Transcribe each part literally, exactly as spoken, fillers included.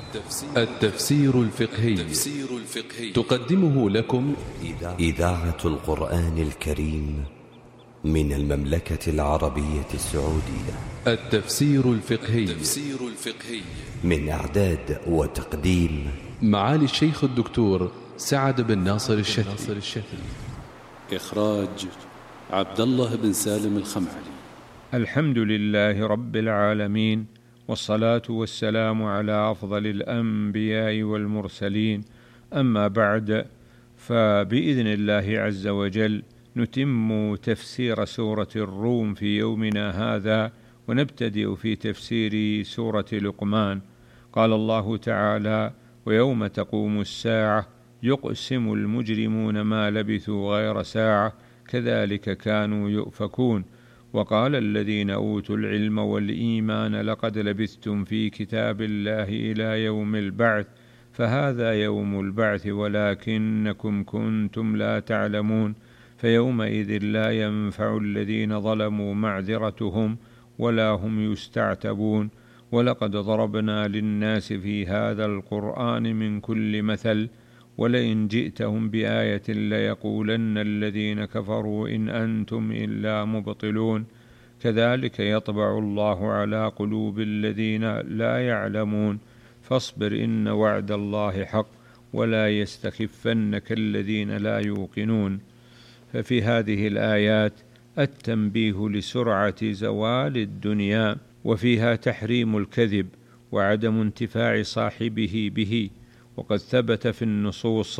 التفسير الفقهي تقدمه لكم إذاعة القرآن الكريم من المملكة العربية السعودية. التفسير الفقهي من إعداد وتقديم معالي الشيخ الدكتور سعد بن ناصر الشافعي. إخراج عبد الله بن سالم الخمعلي. الحمد لله رب العالمين، والصلاة والسلام على أفضل الأنبياء والمرسلين. أما بعد، فبإذن الله عز وجل نتم تفسير سورة الروم في يومنا هذا، ونبتدئ في تفسير سورة لقمان. قال الله تعالى: ويوم تقوم الساعة يقسم المجرمون ما لبثوا غير ساعة كذلك كانوا يؤفكون. وقال الذين أوتوا العلم والإيمان لقد لبثتم في كتاب الله إلى يوم البعث فهذا يوم البعث ولكنكم كنتم لا تعلمون. فيومئذ لا ينفع الذين ظلموا معذرتهم ولا هم يستعتبون. ولقد ضربنا للناس في هذا القرآن من كل مثل ولئن جئتهم بآية ليقولن الذين كفروا إن أنتم إلا مبطلون. كذلك يطبع الله على قلوب الذين لا يعلمون. فاصبر إن وعد الله حق ولا يستخفنك الذين لا يوقنون. ففي هذه الآيات التنبيه لسرعة زوال الدنيا، وفيها تحريم الكذب وعدم انتفاع صاحبه به، وقد ثبت في النصوص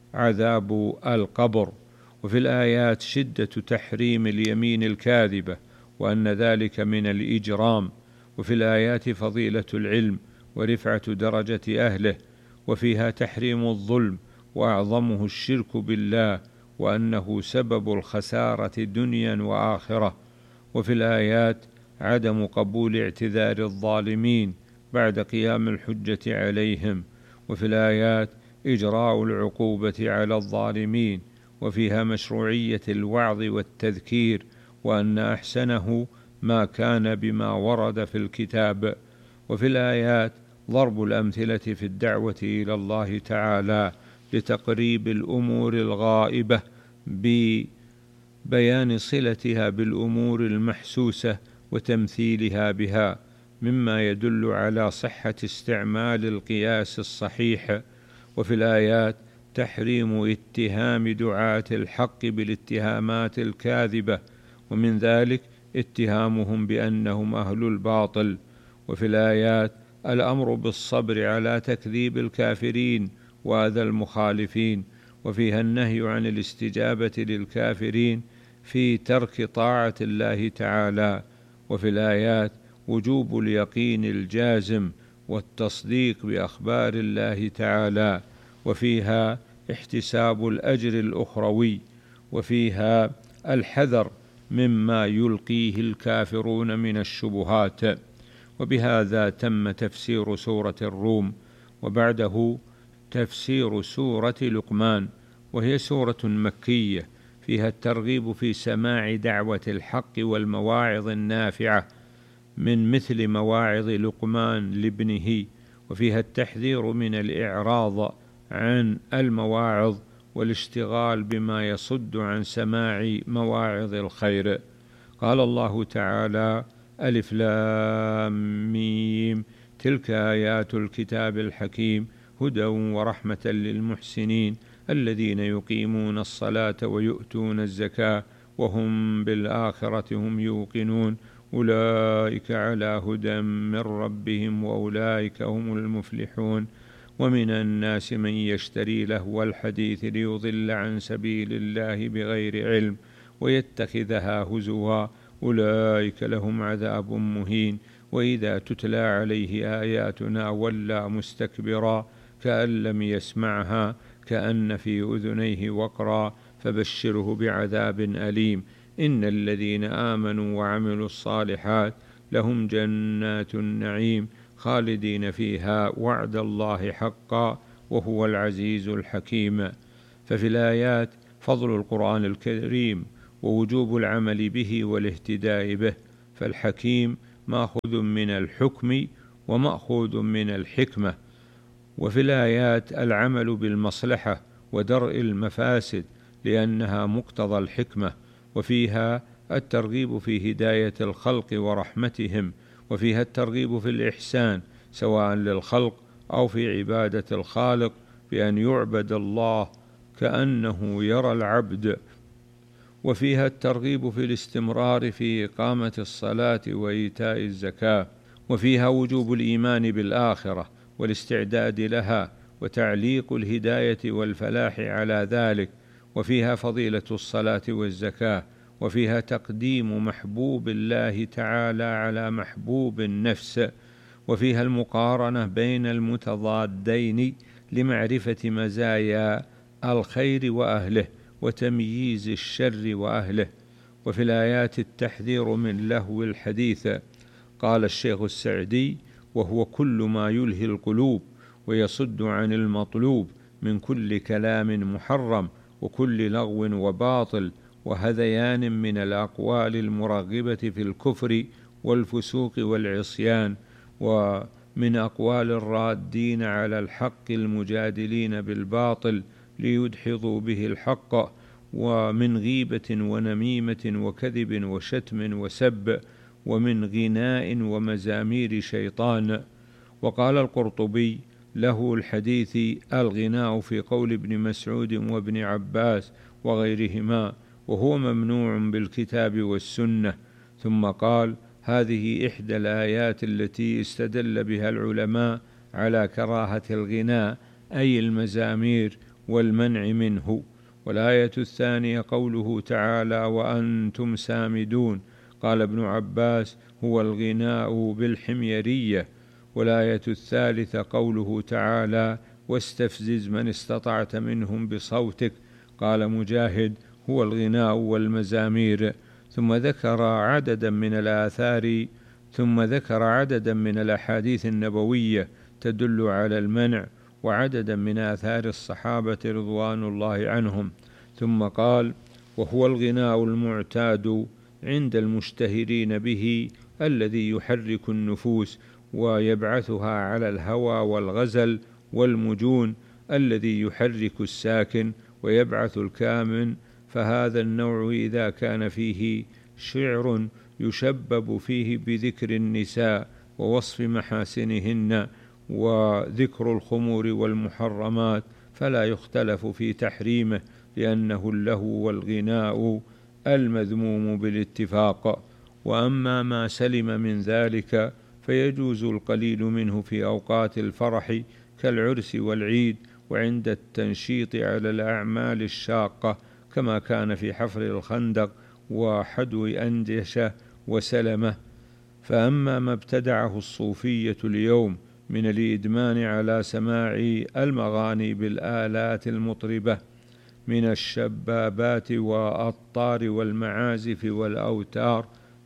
عذاب القبر. وفي الآيات شدة تحريم اليمين الكاذبة وأن ذلك من الإجرام. وفي الآيات فضيلة العلم ورفعة درجة أهله. وفيها تحريم الظلم وأعظمه الشرك بالله وأنه سبب الخسارة دنيا وآخرة. وفي الآيات عدم قبول اعتذار الظالمين بعد قيام الحجة عليهم. وفي الآيات إجراء العقوبة على الظالمين. وفيها مشروعية الوعظ والتذكير وأن أحسنه ما كان بما ورد في الكتاب. وفي الآيات ضرب الأمثلة في الدعوة إلى الله تعالى لتقريب الأمور الغائبة ببيان صلتها بالأمور المحسوسة وتمثيلها بها، مما يدل على صحة استعمال القياس الصحيح. وفي الآيات تحريم اتهام دعاة الحق بالاتهامات الكاذبة، ومن ذلك اتهامهم بأنهم أهل الباطل. وفي الآيات الأمر بالصبر على تكذيب الكافرين وأذى المخالفين. وفيها النهي عن الاستجابة للكافرين في ترك طاعة الله تعالى. وفي الآيات وجوب اليقين الجازم والتصديق بأخبار الله تعالى. وفيها احتساب الأجر الأخروي. وفيها الحذر مما يلقيه الكافرون من الشبهات. وبهذا تم تفسير سورة الروم. وبعده تفسير سورة لقمان، وهي سورة مكية فيها الترغيب في سماع دعوة الحق والمواعظ النافعة من مثل مواعظ لقمان لابنه. وفيها التحذير من الإعراض عن المواعظ والاشتغال بما يصد عن سماع مواعظ الخير. قال الله تعالى: ألف لام ميم تلك آيات الكتاب الحكيم هدى ورحمة للمحسنين الذين يقيمون الصلاة ويؤتون الزكاة وهم بالآخرة هم يوقنون أولئك على هدى من ربهم وأولئك هم المفلحون. ومن الناس من يشتري لهو الحديث ليضل عن سبيل الله بغير علم ويتخذها هزوا أولئك لهم عذاب مهين. وإذا تتلى عليه آياتنا ولى مستكبرا كأن لم يسمعها كأن في أذنيه وقرا فبشره بعذاب أليم. إن الذين آمنوا وعملوا الصالحات لهم جنات النعيم خالدين فيها وعد الله حقا وهو العزيز الحكيم. ففي الآيات فضل القرآن الكريم ووجوب العمل به والاهتداء به. فالحكيم مأخوذ من الحكم ومأخوذ من الحكمة، وفي الآيات العمل بالمصلحة ودرء المفاسد لأنها مقتضى الحكمة، وفيها الترغيب في هداية الخلق ورحمتهم، وفيها الترغيب في الإحسان سواء للخلق أو في عبادة الخالق بأن يعبد الله كأنه يرى العبد، وفيها الترغيب في الاستمرار في إقامة الصلاة وإيتاء الزكاة، وفيها وجوب الإيمان بالآخرة والاستعداد لها وتعليق الهداية والفلاح على ذلك، وفيها فضيلة الصلاة والزكاة، وفيها تقديم محبوب الله تعالى على محبوب النفس، وفيها المقارنة بين المتضادين لمعرفة مزايا الخير وأهله وتمييز الشر وأهله، وفي الآيات التحذير من لهو الحديث. قال الشيخ السعدي: وهو كل ما يلهي القلوب ويصد عن المطلوب من كل كلام محرم وكل لغو وباطل وهذيان من الأقوال المرغبة في الكفر والفسوق والعصيان، ومن أقوال الرادين على الحق المجادلين بالباطل ليدحضوا به الحق، ومن غيبة ونميمة وكذب وشتم وسب، ومن غناء ومزامير شيطان. وقال القرطبي: له الحديث الغناء في قول ابن مسعود وابن عباس وغيرهما، وهو ممنوع بالكتاب والسنة. ثم قال: هذه إحدى الآيات التي استدل بها العلماء على كراهة الغناء، أي المزامير، والمنع منه. والآية الثانية قوله تعالى: وأنتم سامدون. قال ابن عباس: هو الغناء بالحميرية. والآية الثالثة قوله تعالى: واستفزز من استطعت منهم بصوتك. قال مجاهد: هو الغناء والمزامير. ثم ذكر عددا من الآثار ثم ذكر عددا من الأحاديث النبوية تدل على المنع، وعددا من آثار الصحابة رضوان الله عنهم. ثم قال: وهو الغناء المعتاد عند المشتهرين به الذي يحرك النفوس ويبعثها على الهوى والغزل والمجون، الذي يحرك الساكن ويبعث الكامن. فهذا النوع إذا كان فيه شعر يشبب فيه بذكر النساء ووصف محاسنهن وذكر الخمور والمحرمات فلا يختلف في تحريمه، لأنه اللهو والغناء المذموم بالاتفاق. وأما ما سلم من ذلك فيجوز القليل منه في أوقات الفرح كالعرس والعيد، وعند التنشيط على الأعمال الشاقة كما كان في حفر الخندق وحدو أندشة وسلمة. فأما ما ابتدعه الصوفية اليوم من الإدمان على سماع المغاني بالآلات المطربة من الشبابات والطار والمعازف والأوتار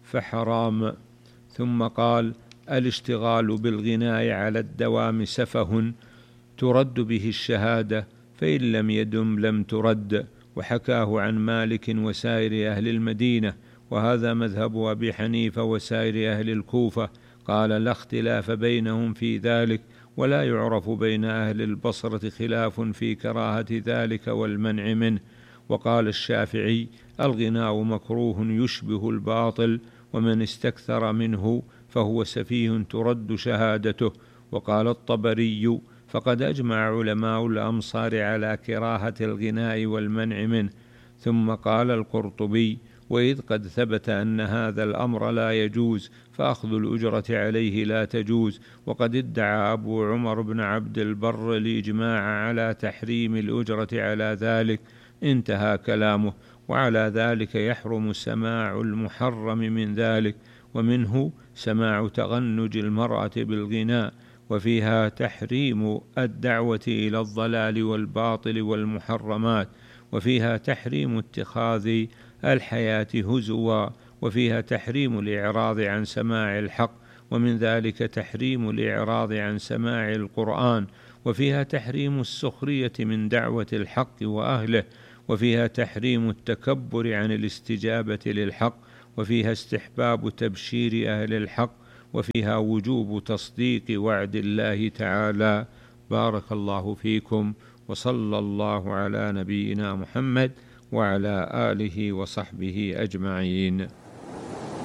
فحرام. ثم قال: الاشتغال بالغناء على الدوام سفه ترد به الشهادة، فإن لم يدم لم ترد. وحكاه عن مالك وسائر أهل المدينة، وهذا مذهب أبي حنيفة وسائر أهل الكوفة. قال: لا اختلاف بينهم في ذلك، ولا يعرف بين أهل البصرة خلاف في كراهة ذلك والمنع منه. وقال الشافعي: الغناء مكروه يشبه الباطل، ومن استكثر منه فهو سفيه ترد شهادته. وقال الطبري: فقد أجمع علماء الأمصار على كراهة الغناء والمنع منه. ثم قال القرطبي: وإذ قد ثبت أن هذا الأمر لا يجوز فأخذ الأجرة عليه لا تجوز، وقد ادعى أبو عمر بن عبد البر الإجماع على تحريم الأجرة على ذلك. انتهى كلامه. وعلى ذلك يحرم سماع المحرم من ذلك، ومنه سماع تغنج المرأة بالغناء، وفيها تحريم الدعوة إلى الضلال والباطل والمحرمات، وفيها تحريم اتخاذ الحياة هزوا، وفيها تحريم الإعراض عن سماع الحق، ومن ذلك تحريم الإعراض عن سماع القرآن، وفيها تحريم السخرية من دعوة الحق وأهله، وفيها تحريم التكبر عن الاستجابة للحق، وفيها استحباب تبشير أهل الحق، وفيها وجوب تصديق وعد الله تعالى بارك الله فيكم، وصلى الله على نبينا محمد وعلى آله وصحبه أجمعين.